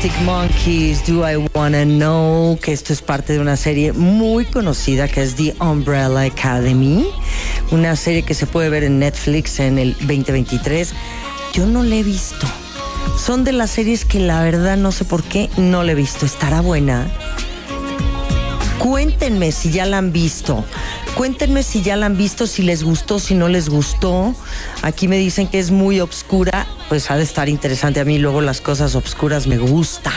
Arctic Monkeys, Do I Wanna Know, que esto es parte de una serie muy conocida que es The Umbrella Academy, una serie que se puede ver en Netflix en el 2023. Yo no la he visto. Son de las series que la verdad no sé por qué no la he visto. ¿Estará buena? Cuéntenme si ya la han visto. Cuéntenme si ya la han visto, si les gustó, si no les gustó. Aquí me dicen que es muy obscura, pues ha de estar interesante. A mí luego las cosas obscuras me gustan.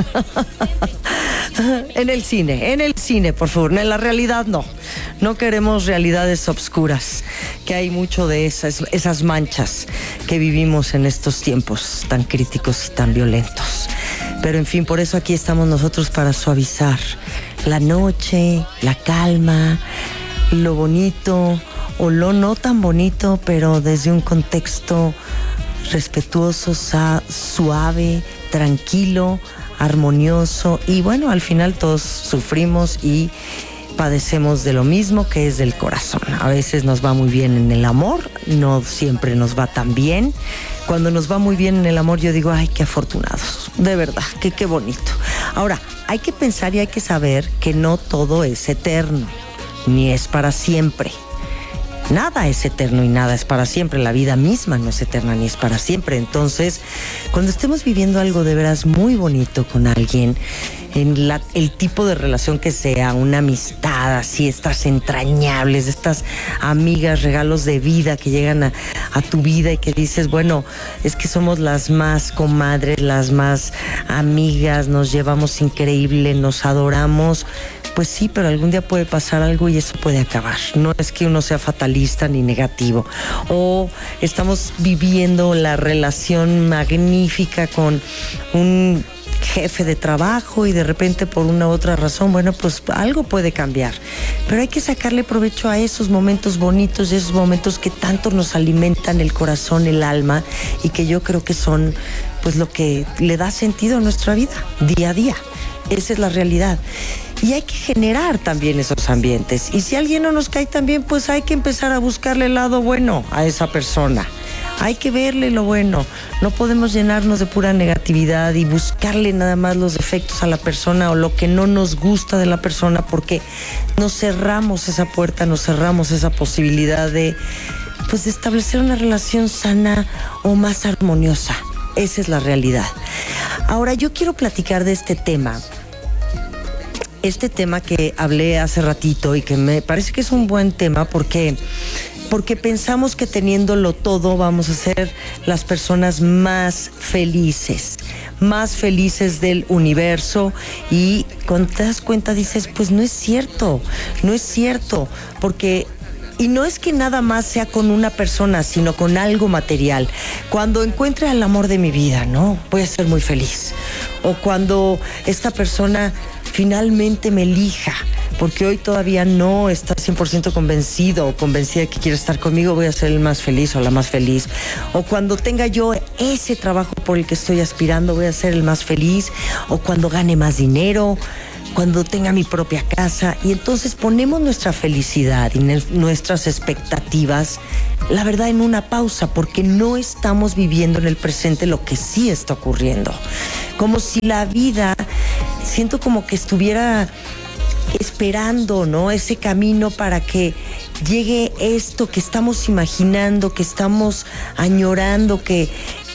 En el cine, por favor. En la realidad no. No queremos realidades obscuras, que hay mucho de esas manchas que vivimos en estos tiempos tan críticos y tan violentos. Pero en fin, por eso aquí estamos nosotros para suavizar la noche, la calma, lo bonito o lo no tan bonito, pero desde un contexto respetuoso, suave, tranquilo, armonioso. Y bueno, al final todos sufrimos y padecemos de lo mismo, que es del corazón. A veces nos va muy bien en el amor, no siempre nos va tan bien. Cuando nos va muy bien en el amor, yo digo, ay, qué afortunados, de verdad, qué bonito. Ahora, hay que pensar y hay que saber que no todo es eterno, ni es para siempre. Nada es eterno y nada es para siempre. La vida misma no es eterna ni es para siempre. Entonces, cuando estemos viviendo algo de veras muy bonito con alguien, en el tipo de relación que sea, una amistad así, estas entrañables, estas amigas, regalos de vida que llegan a tu vida y que dices, bueno, es que somos las más comadres, las más amigas, nos llevamos increíble, nos adoramos. Pues sí, pero algún día puede pasar algo y eso puede acabar. No es que uno sea fatalista ni negativo. O estamos viviendo la relación magnífica con un jefe de trabajo y de repente por una u otra razón, bueno, pues algo puede cambiar. Pero hay que sacarle provecho a esos momentos bonitos y esos momentos que tanto nos alimentan el corazón, el alma, y que yo creo que son pues lo que le da sentido a nuestra vida, día a día. Esa es la realidad. Y hay que generar también esos ambientes. Y si alguien no nos cae tan bien, pues hay que empezar a buscarle el lado bueno a esa persona. Hay que verle lo bueno. No podemos llenarnos de pura negatividad y buscarle nada más los defectos a la persona o lo que no nos gusta de la persona, porque nos cerramos esa puerta, nos cerramos esa posibilidad de establecer una relación sana o más armoniosa. Esa es la realidad. Ahora, yo quiero platicar de este tema que hablé hace ratito y que me parece que es un buen tema porque pensamos que teniéndolo todo vamos a ser las personas más felices del universo, y cuando te das cuenta dices, pues no es cierto, porque... Y no es que nada más sea con una persona, sino con algo material. Cuando encuentre al amor de mi vida, ¿no? Voy a ser muy feliz. O cuando esta persona finalmente me elija, porque hoy todavía no está 100% convencido o convencida de que quiere estar conmigo, voy a ser el más feliz o la más feliz. O cuando tenga yo ese trabajo por el que estoy aspirando, voy a ser el más feliz. O cuando gane más dinero, cuando tenga mi propia casa. Y entonces ponemos nuestra felicidad y nuestras expectativas, la verdad, en una pausa, porque no estamos viviendo en el presente lo que sí está ocurriendo. Como si la vida, siento como que estuviera esperando, ¿no? Ese camino para que llegue esto que estamos imaginando, que estamos añorando, que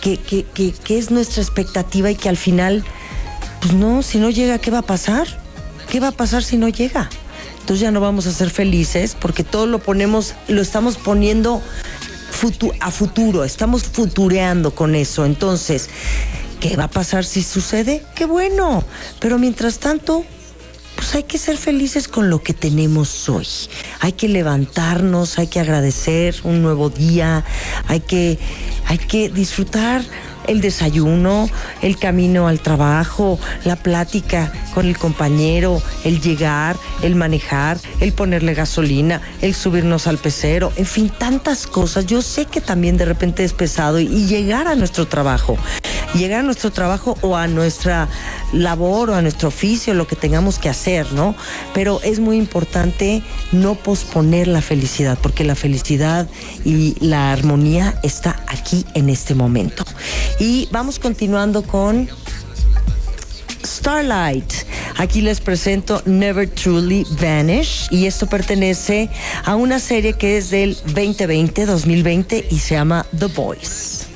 es nuestra expectativa, y que al final, pues no, si no llega, ¿qué va a pasar? ¿Qué va a pasar si no llega? Entonces ya no vamos a ser felices, porque todo lo estamos poniendo a futuro, estamos futureando con eso. Entonces, ¿qué va a pasar si sucede? ¡Qué bueno! Pero mientras tanto, pues hay que ser felices con lo que tenemos hoy. Hay que levantarnos, hay que agradecer un nuevo día, hay que disfrutar el desayuno, el camino al trabajo, la plática con el compañero, el llegar, el manejar, el ponerle gasolina, el subirnos al pecero, en fin, tantas cosas. Yo sé que también de repente es pesado, y llegar a nuestro trabajo o a nuestra labor o a nuestro oficio, lo que tengamos que hacer, ¿no? Pero es muy importante no posponer la felicidad, porque la felicidad y la armonía está aquí en este momento. Y vamos continuando con Starlight. Aquí les presento Never Truly Vanish, y esto pertenece a una serie que es del 2020 y se llama The Boys.